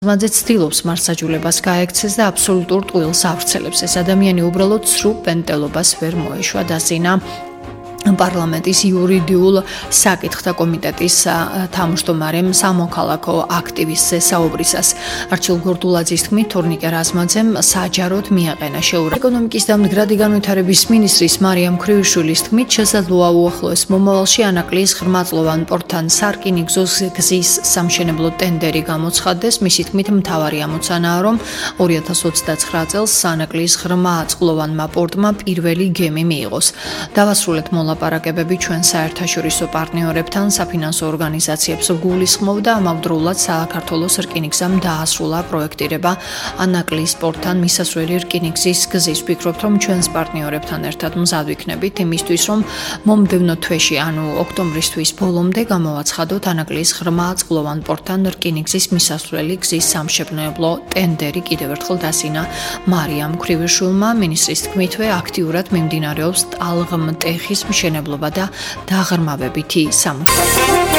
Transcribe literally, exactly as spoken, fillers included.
მადზე ცდილობს მარსაჯულებას გაექცეს და აბსოლუტურ ტყუილს ავრცელებს. ეს ადამიანი უბრალოდ სრულ პენტელობას ვერ მოეშვა დასინა პარლამენტის იურიდიულ საკითხთა კომიტეტის თავმჯდომარემ სამოქალაქო აქტივისტზე საუბრისას. არჩილ გორდულაძის თქმით, თორნიკე რაზმაძემ საჯაროდ მიაყენა შეურაცხყოფა. ეკონომიკის და მდგრადი განვითარების მინისტრის მარიამ ქრივიშვილის თქმით, შესაძლოა უახლოეს მომავალში ანაკლიის ღრმაწლოვან პორტთან სარკინიგზოს გზის სამშენებლო ტენდერი გამოცხადდეს. მისი თქმით, მთავარი ამოცანაა, რომ ორი ათას ოცდაცხრა წელს ანაკლიის ღრმაწლოვანმა პორტმა პირველი გემი მიიღოს. დავასრულეთ ლაპარაკებები ჩვენ საერთაშორისო პარტნიორებთან, საფინანსო ორგანიზაციებს გულისხმობდა ამავდროულად საქართველოს რკინიგზამ დაასრულა პროექტირება ანაკლიის პორტთან მისასვლელი რკინიგზის გზის. ვფიქრობთ, რომ ჩვენს პარტნიორებთან ერთად მზად ვიქნებით იმისთვის, რომ მომდევნო თვეში, ანუ ოქტომბრისთვის ბოლომდე გამოვაცხადოთ ანაკლიის ღრმაწლოვან პორტთან რკინიგზის მისასვლელი გზის სამშენებლო ტენდერი. კიდევ ერთხელ დასინა მარიამ ქრივიშვილმა. მინისტრის თქმითვე აქტიურად მიმდინარეობს ტალღმტეხის მშენებლობა და დაღრმავებითი სამუშაო.